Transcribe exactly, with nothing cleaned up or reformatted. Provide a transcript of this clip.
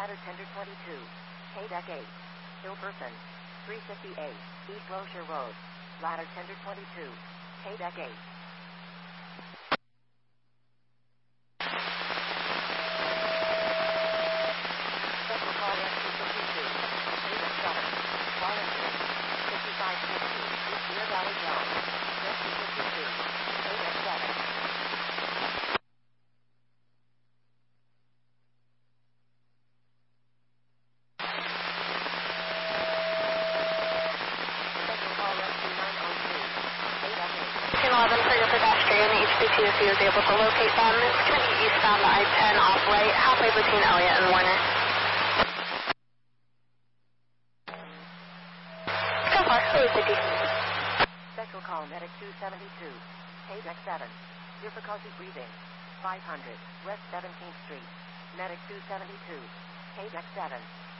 Ladder Tender twenty-two. K-Deck eight. Hilperson. three fifty-eight. East Loshire Road. Ladder Tender twenty-two. K-Deck eight. Special call S two fifty-two. K-Deck seven. Wallington. fifty-five fifty. East Deer Valley Drive. S two fifty-two. K-Deck seven. eleven for your pedestrian, H B two if he was able to locate them. It's going to be eastbound I ten off right, halfway between Elliott and Warner. So far, Louis fifty. Special call Medic two seventy-two. K-Deck seven. Difficulty breathing. five hundred. West seventeenth Street. Medic two seventy-two. K-Deck seven.